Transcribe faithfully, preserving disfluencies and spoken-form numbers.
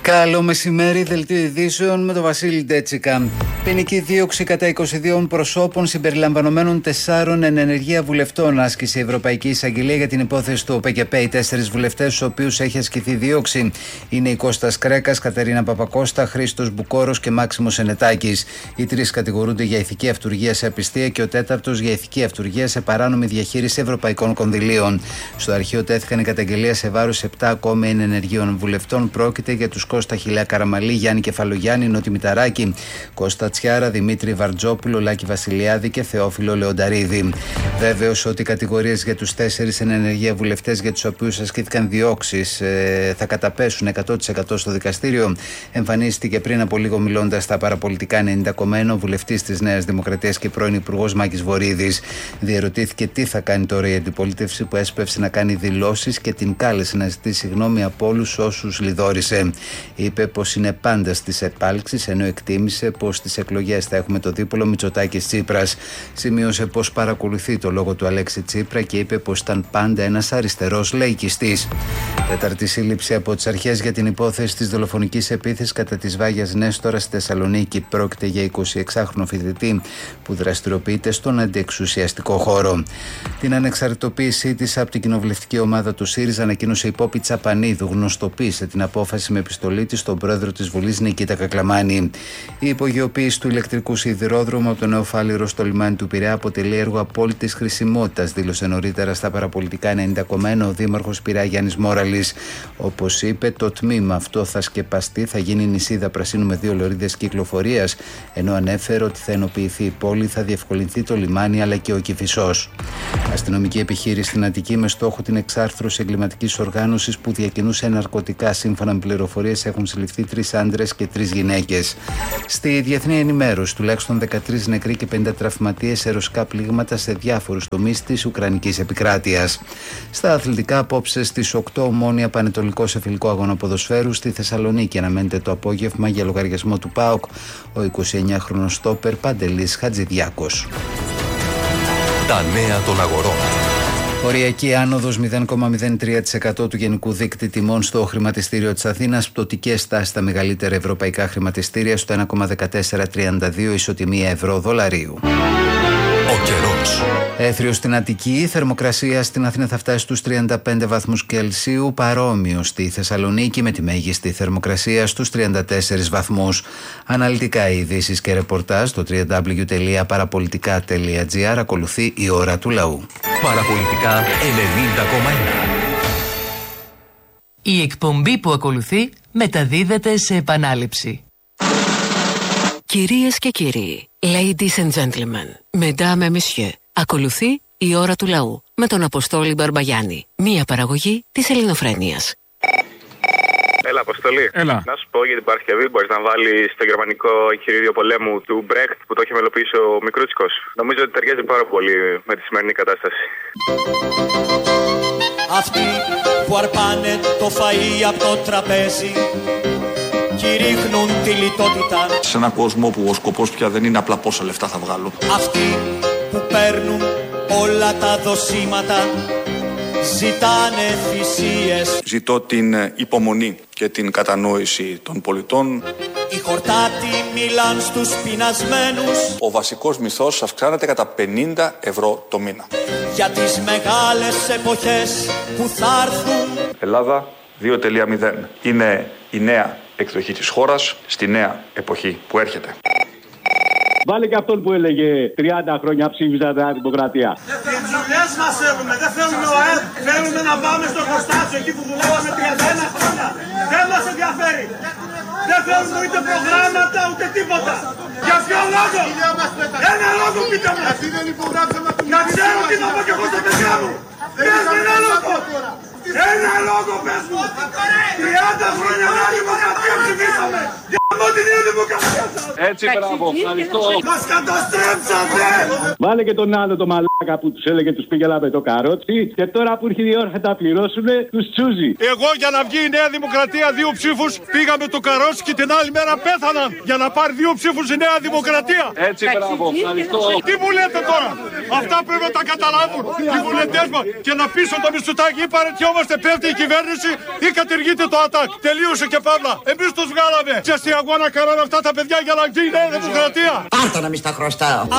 Καλό μεσημέρι, δελτίο ειδήσεων με τον Βασίλη Ντέτσικα. Ποινική δίωξη κατά είκοσι δύο προσώπων συμπεριλαμβανομένων τεσσάρων εν ενεργεία βουλευτών άσκησε η Ευρωπαϊκή Εισαγγελία για την υπόθεση του ΟΠΕΚΕΠΕ. Οι τέσσερις βουλευτές, στους οποίους έχει ασκηθεί δίωξη, είναι η Κώστας Κρέκας, Κατερίνα Παπακώστα, Χρήστος Μπουκόρος και Μάξιμος Ενετάκης. Οι τρεις κατηγορούνται για ηθική αυτουργία σε απιστία και ο τέταρτος για ηθική αυτουργία σε παράνομη διαχείριση ευρωπαϊκών κονδυλίων. Στο αρχείο τέθηκαν οι καταγγελίες σε βάρος επτά ακόμη εν ενεργείων βουλευτών. Πρόκειται για τους Κώστα Χιλέα Καραμαλή, Γιάννη Κεφαλογιάννη, Νότι Μηταράκη, Κώστα Τσιάρα, Δημήτρη Βαρτζόπουλο, Λάκη Βασιλιάδη και Θεόφιλο Λεονταρίδη. Βέβαιος ότι οι κατηγορίες για τους τέσσερις εν ενεργεία βουλευτές για τους οποίους ασκήθηκαν διώξεις ε, θα καταπέσουν εκατό τοις εκατό στο δικαστήριο, εμφανίστηκε πριν από λίγο μιλώντας στα παραπολιτικά ενενήντα κομμένα ο βουλευτής της Νέας Δημοκρατίας και πρώην υπουργός Μάκης Βορίδης. Διερωτήθηκε τι θα κάνει τώρα η αντιπολίτευση που έσπευσε να κάνει δηλώσεις και την κάλεσε να ζητήσει συγγνώμη από όλους όσους λιδόρισε. Είπε πως είναι πάντα στις επάλξεις, ενώ εκτίμησε πως στις εκλογές θα έχουμε το δίπολο Μητσοτάκης-Τσίπρας. Σημείωσε πως παρακολουθεί το λόγο του Αλέξη Τσίπρα και είπε πως ήταν πάντα ένας αριστερός λαϊκιστής. Τέταρτη σύλληψη από τις αρχές για την υπόθεση της δολοφονικής επίθεσης κατά της Βάγιας Νέστορα στη Θεσσαλονίκη. Πρόκειται για εικοσιεξάχρονο φοιτητή που δραστηριοποιείται στον αντιεξουσιαστικό χώρο. Την ανεξαρτητοποίησή της από την κοινοβουλευτική ομάδα του ΣΥΡΙΖΑ ανακοίνωσε η Πόπη Τσαπανίδου. Γνωστοποίησε την απόφαση με επιστολή της στον πρόεδρο της Βουλής Νικήτα Κακλαμάνη. Η υπογειοποίηση του ηλεκτρικού σιδηρόδρομου από το Νέο Φάληρο στο λιμάνι του Πειραιά αποτελεί έργο απόλυτης χρησιμότητας, δήλωσε νωρίτερα στα παραπολιτικά ενενήντα κομμένα ο δήμαρχος Πειραιά Γιάννης Μόραλης. Όπως είπε, το τμήμα αυτό θα σκεπαστεί, θα γίνει νησίδα πρασίνου με δύο λωρίδες κυκλοφορίας, ενώ ανέφερε ότι θα ενοποιηθεί η πόλη, θα διευκολυνθεί το λιμάνι αλλά και ο Κηφισός. Αστυνομική επιχείρηση στην Αττική με στόχο την εξάρθρωση εγκληματικής οργάνωσης που διακινούσε ναρκωτικά. Σύμφωνα με πληροφορίες, έχουν συλληφθεί τρεις άντρες και τρεις γυναίκες. Στη διεθνή ενημέρωση, τουλάχιστον δεκατρείς νεκροί και πενήντα τραυματίες σε ρωσικά πλήγματα σε διάφορους τομείς της Ουκρανικής επικράτειας. Στα αθλητικά, απόψε στις οκτώ Ομόνοια Πανετολικό σε φιλικό αγώνα ποδοσφαίρου στη Θεσσαλονίκη. Αναμένεται το απόγευμα για λογαριασμό του ΠΑΟΚ ο εικοσιεννιάχρονος στόπερ Παντελής Χατζηδιάκος. Τα νέα των αγορών. Οριακή άνοδος μηδέν κόμμα μηδέν τρία τοις εκατό του γενικού δείκτη τιμών στο χρηματιστήριο της Αθήνας. Πτωτικές στάσεις στα μεγαλύτερα ευρωπαϊκά χρηματιστήρια στο ένα κόμμα δεκατέσσερα τριάντα δύο ισοτιμία ευρώ δολαρίου. Ο καιρός. Έθριο στην Αττική, η θερμοκρασία στην Αθήνα θα φτάσει στους τριάντα πέντε βαθμούς Κελσίου, παρόμοιο στη Θεσσαλονίκη με τη μέγιστη θερμοκρασία στους τριάντα τέσσερις βαθμούς. Αναλυτικά ειδήσεις και ρεπορτάζ στο double-u double-u double-u τελεία παραπολιτικά τελεία τζι άρ. Ακολουθεί η ώρα του λαού. Παραπολιτικά ενενήντα κόμμα ένα. Η εκπομπή που ακολουθεί μεταδίδεται σε επανάληψη. Κυρίες και κύριοι, ladies and gentlemen, mesdames et messieurs, ακολουθεί η ώρα του λαού με τον Αποστόλη Μπαρμπαγιάννη, μία παραγωγή της Ελληνοφρένειας. Έλα, Αποστολή. Έλα. Να σου πω για την Παρασκευή, μπορείς να βάλεις το γερμανικό εγχειρίδιο πολέμου του Μπρέχτ που το έχει μελοποιήσει ο Μικρούτσικος. Νομίζω ότι ταιριάζει πάρα πολύ με τη σημερινή κατάσταση. Αυτοί που αρπάνε το φαΐ από το τραπέζι και ρίχνουν τη λιτότητα. Σε έναν κόσμο που ο σκοπός πια δεν είναι απλά πόσα λεφτά θα βγάλω. Αυτοί που παίρνουν όλα τα δοσήματα ζητάνε θυσίες. Ζητώ την υπομονή και την κατανόηση των πολιτών. Οι χορτάτοι μιλάν στους πεινασμένους. Ο βασικός μισθός αυξάνεται κατά πενήντα ευρώ το μήνα. Για τις μεγάλες εποχές που θα έρθουν. Ελλάδα δύο κόμμα μηδέν. Είναι η νέα εκδοχή της χώρας στη νέα εποχή που έρχεται. Βάλε και αυτόν που έλεγε τριάντα χρόνια ψήφιζα την Δημοκρατία. Οι δουλειές μας θέλουμε, δεν θέλουμε ο ΑΕΠ. Θέλουμε να πάμε στο εργοστάσιο εκεί που δουλεύαμε τριάντα ένα χρόνια. Δεν μας ενδιαφέρει. Δεν θέλουμε ούτε προγράμματα ούτε τίποτα. Για ποιο λόγο? Ένα λόγο πείτε μου. Να ξέρω τι να πω και εγώ στα παιδιά μου. Πες με ένα λόγο. Ένα λόγο πες μου. τριάντα χρόνια να Δημοκρατία ψηφίσαμε. Για την Νέα Δημοκρατία σας. Έτσι, μπράβο, ευχαριστώ. Μας καταστρέψατε. Βάλε και τον άλλο το μαλάκα μαλάκα που τους έλεγε τους πήγαινα με το καρότσι. Και τώρα που ήρθε η ώρα να τα πληρώσουν, τους τσούζει. Εγώ για να βγει η Νέα Δημοκρατία δύο ψήφους πήγα με το καρότσι και την άλλη μέρα πέθαναν για να πάρει δύο ψήφους η Νέα Δημοκρατία. Έτσι, μπράβο. Τι μου λέτε τώρα, αυτά πρέπει να τα καταλάβουν οι βουλευτές μας και να πείσουν το Μητσοτάκη ή παραιτιόμαστε, πέφτει η κυβέρνηση ή κατηργείται το ΑΤΑΚ. Τελείωσε και παύλα. Εμείς τους βγάλαμε. Και στη αγώνα κάνανε αυτά τα παιδιά για να βγει η Νέα Δημοκρατία. Πάρτα να μη στα χρωστάω.